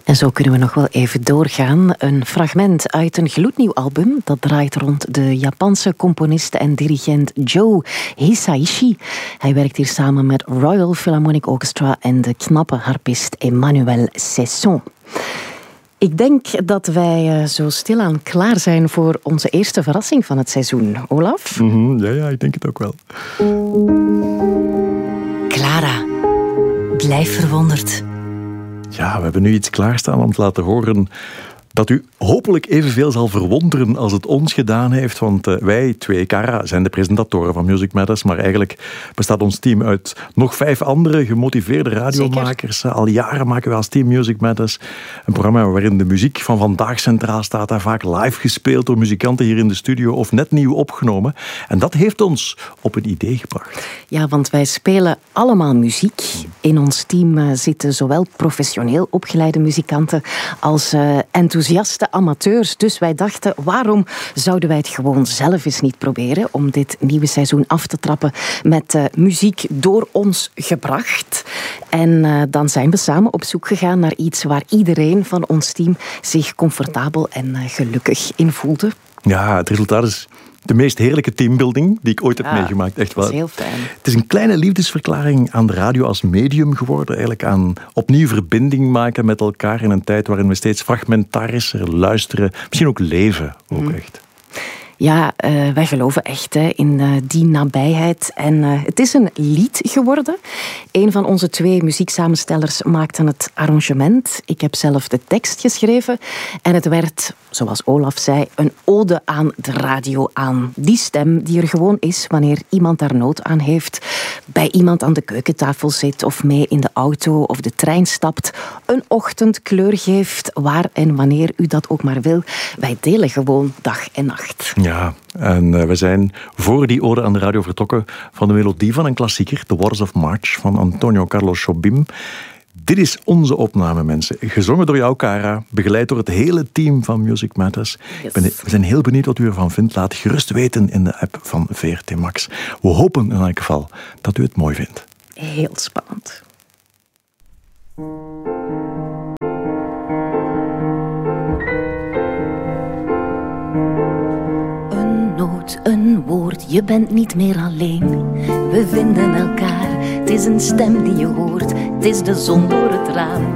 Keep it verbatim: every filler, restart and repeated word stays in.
En zo kunnen we nog wel even doorgaan. Een fragment uit een gloednieuw album dat draait rond de Japanse componist en dirigent Joe Hisaishi. Hij werkt hier samen met Royal Philharmonic Orchestra en de knappe harpist Emmanuel Cesson. Ik denk dat wij zo stilaan klaar zijn voor onze eerste verrassing van het seizoen. Olaf? Mm-hmm, ja, ja, ik denk het ook wel. Clara, blijf verwonderd. Ja, we hebben nu iets klaarstaan om te laten horen dat u hopelijk evenveel zal verwonderen als het ons gedaan heeft. Want uh, wij, twee, Cara, zijn de presentatoren van Music Matters. Maar eigenlijk bestaat ons team uit nog vijf andere gemotiveerde radiomakers. Zeker. Al jaren maken we als team Music Matters een programma waarin de muziek van vandaag centraal staat. En vaak live gespeeld door muzikanten hier in de studio of net nieuw opgenomen. En dat heeft ons op een idee gebracht. Ja, want wij spelen allemaal muziek. In ons team uh, zitten zowel professioneel opgeleide muzikanten als uh, enthousiaste enthousiaste amateurs. Dus wij dachten, waarom zouden wij het gewoon zelf eens niet proberen om dit nieuwe seizoen af te trappen met uh, muziek door ons gebracht. En uh, dan zijn we samen op zoek gegaan naar iets waar iedereen van ons team zich comfortabel en uh, gelukkig in voelde. Ja, het resultaat is de meest heerlijke teambuilding die ik ooit heb ja, meegemaakt. Echt wel. Dat is heel fijn. Het is een kleine liefdesverklaring aan de radio als medium geworden. Eigenlijk aan opnieuw verbinding maken met elkaar in een tijd waarin we steeds fragmentarischer luisteren. Misschien ook leven, ook mm. echt. Ja, uh, wij geloven echt hè, in uh, die nabijheid. En uh, het is een lied geworden. Een van onze twee muzieksamenstellers maakte het arrangement. Ik heb zelf de tekst geschreven. En het werd, zoals Olaf zei, een ode aan de radio. Aan die stem die er gewoon is wanneer iemand daar nood aan heeft. Bij iemand aan de keukentafel zit of mee in de auto of de trein stapt. Een ochtend kleur geeft, waar en wanneer u dat ook maar wil. Wij delen gewoon dag en nacht. Ja, en uh, we zijn voor die ode aan de radio vertrokken van de melodie van een klassieker, The Waters of March, van Antonio Carlos Jobim. Dit is onze opname, mensen. Gezongen door jou, Cara, begeleid door het hele team van Music Matters. Yes. Ben, we zijn heel benieuwd wat u ervan vindt. Laat gerust weten in de app van V R T Max. We hopen in elk geval dat u het mooi vindt. Heel spannend. Een woord, je bent niet meer alleen. We vinden elkaar, het is een stem die je hoort. Het is de zon door het raam,